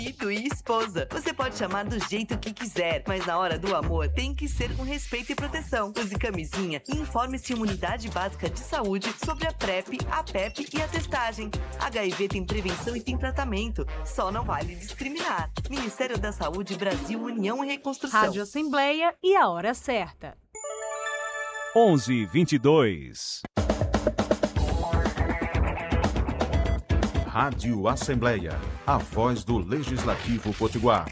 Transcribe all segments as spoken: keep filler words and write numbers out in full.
marido e esposa. Você pode chamar do jeito que quiser, mas na hora do amor tem que ser com respeito e proteção. Use camisinha e informe-se em uma unidade básica de saúde sobre a PrEP, a PEP e a testagem. H I V tem prevenção e tem tratamento. Só não vale discriminar. Ministério da Saúde, Brasil, União e Reconstrução. Rádio Assembleia e a hora certa. onze e vinte e dois. Rádio Assembleia, a voz do Legislativo Potiguar.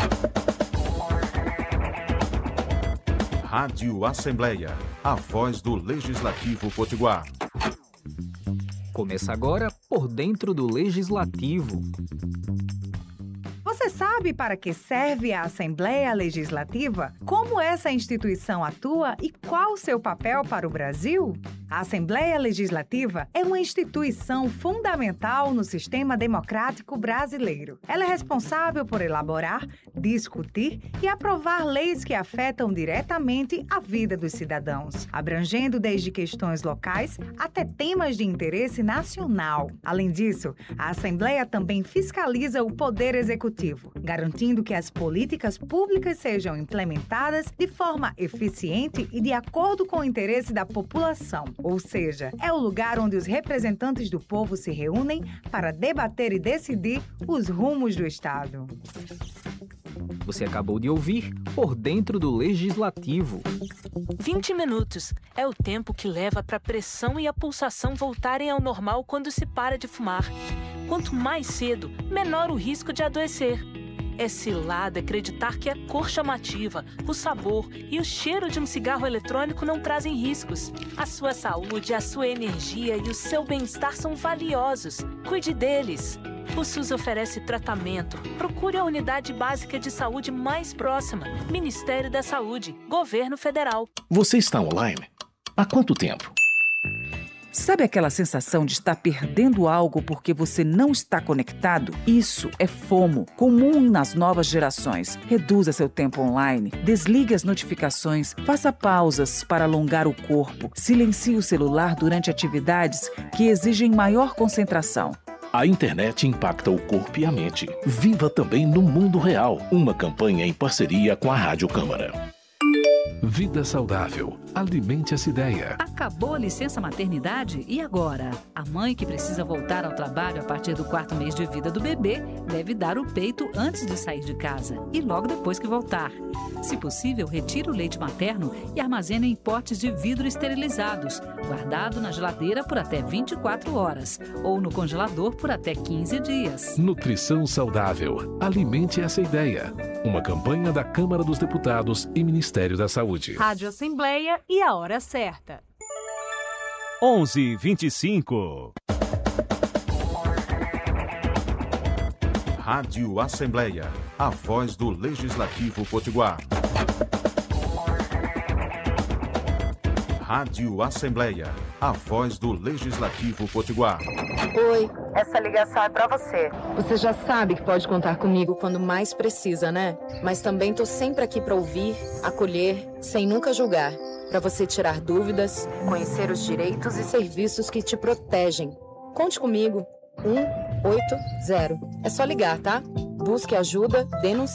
Rádio Assembleia, a voz do Legislativo Potiguar. Começa agora Por Dentro do Legislativo. Você sabe para que serve a Assembleia Legislativa? Como essa instituição atua e qual o seu papel para o Brasil? A Assembleia Legislativa é uma instituição fundamental no sistema democrático brasileiro. Ela é responsável por elaborar, discutir e aprovar leis que afetam diretamente a vida dos cidadãos, abrangendo desde questões locais até temas de interesse nacional. Além disso, a Assembleia também fiscaliza o Poder Executivo, garantindo que as políticas públicas sejam implementadas de forma eficiente e de acordo com o interesse da população. Ou seja, é o lugar onde os representantes do povo se reúnem para debater e decidir os rumos do Estado. Você acabou de ouvir Por Dentro do Legislativo. vinte minutos é o tempo que leva para a pressão e a pulsação voltarem ao normal quando se para de fumar. Quanto mais cedo, menor o risco de adoecer. É cilada acreditar que a cor chamativa, o sabor e o cheiro de um cigarro eletrônico não trazem riscos. A sua saúde, a sua energia e o seu bem-estar são valiosos. Cuide deles. O SUS oferece tratamento. Procure a unidade básica de saúde mais próxima. Ministério da Saúde, Governo Federal. Você está online? Há quanto tempo? Sabe aquela sensação de estar perdendo algo porque você não está conectado? Isso é FOMO, comum nas novas gerações. Reduza seu tempo online, desligue as notificações, faça pausas para alongar o corpo, silencie o celular durante atividades que exigem maior concentração. A internet impacta o corpo e a mente. Viva também no mundo real. Uma campanha em parceria com a Rádio Câmara. Vida saudável. Alimente essa ideia. Acabou a licença maternidade e agora? A mãe que precisa voltar ao trabalho a partir do quarto mês de vida do bebê deve dar o peito antes de sair de casa e logo depois que voltar. Se possível, retire o leite materno e armazene em potes de vidro esterilizados, guardado na geladeira por até vinte e quatro horas ou no congelador por até quinze dias. Nutrição saudável. Alimente essa ideia. Uma campanha da Câmara dos Deputados e Ministério da Saúde. Rádio Assembleia e a hora certa. onze e vinte e cinco. Rádio Assembleia, a voz do Legislativo Potiguar. Rádio Assembleia, a voz do Legislativo Potiguar. Oi, essa ligação é pra você. Você já sabe que pode contar comigo quando mais precisa, né? Mas também tô sempre aqui pra ouvir, acolher, sem nunca julgar. Pra você tirar dúvidas, conhecer os direitos e serviços que te protegem. Conte comigo. um oito zero. É só ligar, tá? Busque ajuda, denuncie.